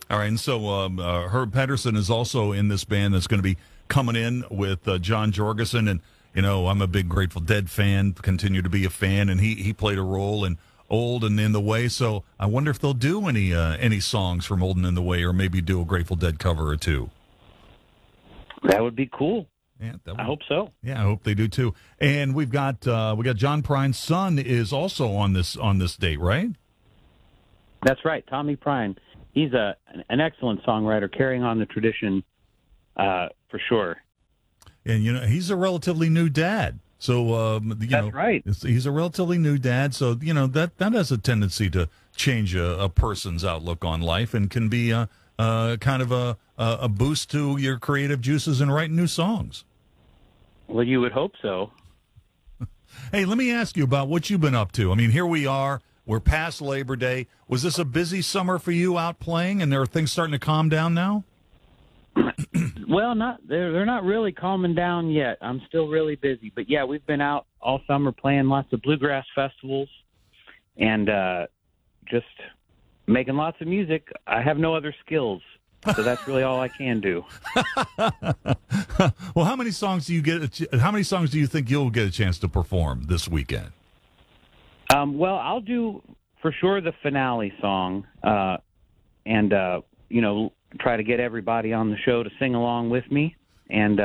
All right, and so Herb Pedersen is also in this band that's going to be coming in with John Jorgensen, and I'm a big Grateful Dead fan, continue to be a fan, and he played a role in Old and In the Way. So I wonder if they'll do any songs from Old and In the Way, or maybe do a Grateful Dead cover or two. That would be cool. Yeah, I hope so. Yeah, I hope they do too. And we got John Prine's son is also on this date, right? That's right, Tommy Prine. He's an excellent songwriter, carrying on the tradition for sure. And he's a relatively new dad, so that's right. He's a relatively new dad, so that has a tendency to change a person's outlook on life, and can be kind of a boost to your creative juices in writing new songs. Well, you would hope so. Hey, let me ask you about what you've been up to. I mean, here we are. We're past Labor Day. Was this a busy summer for you out playing, and are things starting to calm down now? Well, they're not really calming down yet. I'm still really busy. But, yeah, we've been out all summer playing lots of bluegrass festivals and just making lots of music. I have no other skills, so that's really all I can do. Well, how many songs do you think you'll get a chance to perform this weekend? Well, I'll do for sure the finale song, and try to get everybody on the show to sing along with me. And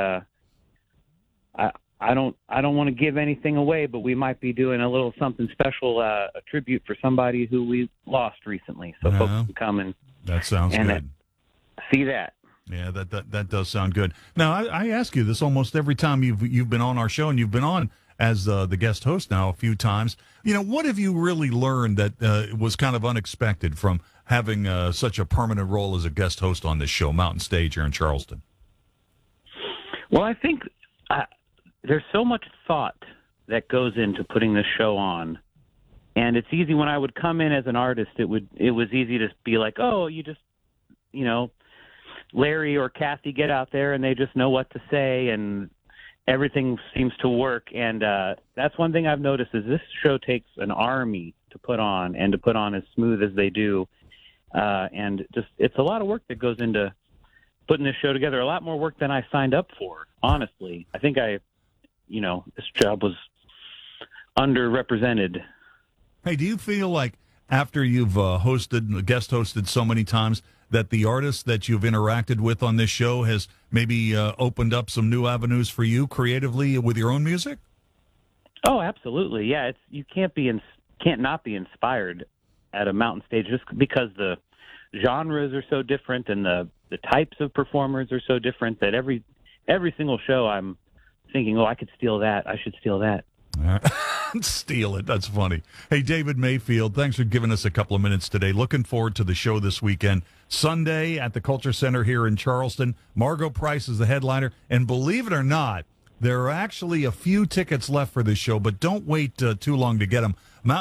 I don't want to give anything away, but we might be doing a little something special, a tribute for somebody who we lost recently. So folks can come and that sounds good. See that. Yeah, that does sound good. Now, I ask you this almost every time you've been on our show, and you've been on as the guest host now a few times. What have you really learned that was kind of unexpected from having such a permanent role as a guest host on this show, Mountain Stage, here in Charleston? Well, I think there's so much thought that goes into putting this show on. And it's easy when I would come in as an artist, it was easy to be like, oh, you just, Larry or Kathy get out there and they just know what to say and everything seems to work. And that's one thing I've noticed is this show takes an army to put on, and to put on as smooth as they do. And just it's a lot of work that goes into putting this show together, a lot more work than I signed up for, honestly. I think this job was underrepresented. Hey, do you feel like after you've guest hosted so many times, that the artists that you've interacted with on this show has maybe opened up some new avenues for you creatively with your own music? Oh, absolutely. Yeah, you can't not be inspired at a Mountain Stage just because the genres are so different and the types of performers are so different that every single show I'm thinking, oh, I could steal that. I should steal that. Steal it. That's funny. Hey, David Mayfield, thanks for giving us a couple of minutes today. Looking forward to the show this weekend. Sunday at the Culture Center here in Charleston. Margo Price is the headliner. And believe it or not, there are actually a few tickets left for this show, but don't wait too long to get them.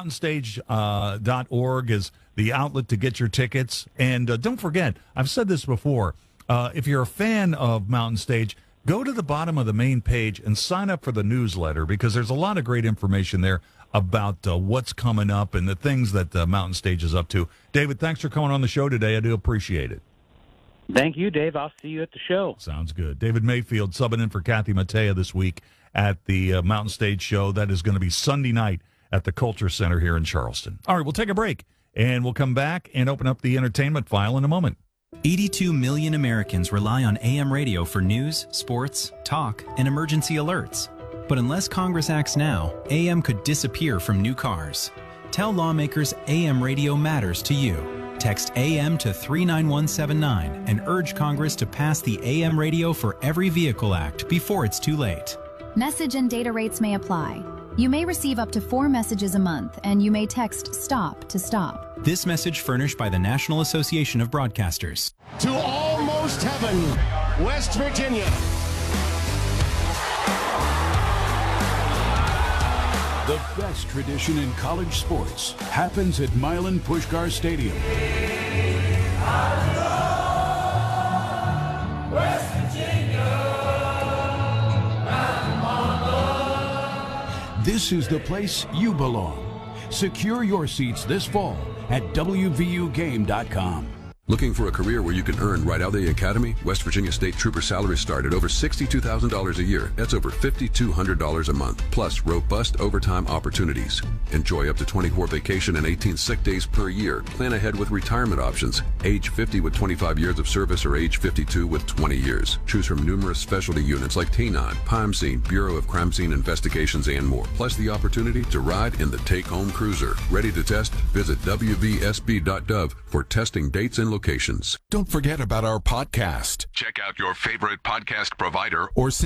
Mountainstage.org is the outlet to get your tickets. And don't forget, I've said this before, if you're a fan of Mountain Stage, go to the bottom of the main page and sign up for the newsletter, because there's a lot of great information there about what's coming up and the things that Mountain Stage is up to. David, thanks for coming on the show today. I do appreciate it. Thank you, Dave. I'll see you at the show. Sounds good. David Mayfield subbing in for Kathy Mattea this week at the Mountain Stage show. That is going to be Sunday night at the Culture Center here in Charleston. All right, we'll take a break, and we'll come back and open up the entertainment file in a moment. 82 million Americans rely on AM radio for news, sports, talk, and emergency alerts. But unless Congress acts now, AM could disappear from new cars. Tell lawmakers AM radio matters to you. Text AM to 39179 and urge Congress to pass the AM Radio for Every Vehicle Act before it's too late. Message and data rates may apply. You may receive up to 4 messages a month, and you may text STOP to stop. This message furnished by the National Association of Broadcasters. To Almost Heaven, West Virginia. The best tradition in college sports happens at Milan Puskar Stadium. West Virginia. This is the place you belong. Secure your seats this fall at WVUGame.com. Looking for a career where you can earn right out of the academy? West Virginia State Trooper salaries start at over $62,000 a year. That's over $5,200 a month, plus robust overtime opportunities. Enjoy up to 24 vacation and 18 sick days per year. Plan ahead with retirement options. Age 50 with 25 years of service or age 52 with 20 years. Choose from numerous specialty units like T9, Crime Scene, Bureau of Crime Scene Investigations, and more. Plus the opportunity to ride in the take-home cruiser. Ready to test? Visit wvsb.gov for testing dates and locations. Don't forget about our podcast. Check out your favorite podcast provider or